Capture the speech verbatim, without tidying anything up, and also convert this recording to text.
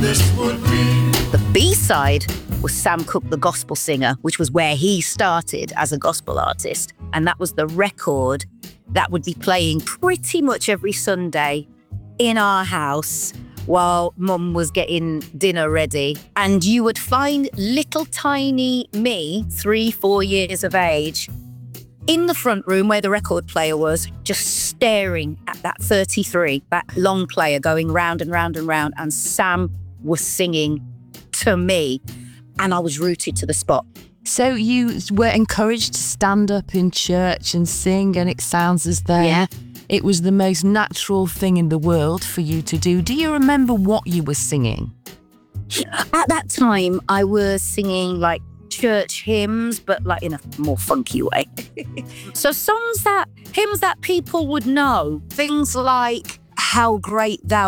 this would be. The B-side was Sam Cooke, the gospel singer, which was where he started as a gospel artist. And that was the record that would be playing pretty much every Sunday in our house while Mum was getting dinner ready. And you would find little tiny me, three, four years of age, in the front room where the record player was, just staring at that thirty-three, that long player going round and round and round. And Sam was singing to me, and I was rooted to the spot. So you were encouraged to stand up in church and sing, and it sounds as though Yeah. it was the most natural thing in the world for you to do. Do you remember what you were singing? At that time, I was singing like church hymns, but like in a more funky way. So songs that, hymns that people would know, things like How Great Thou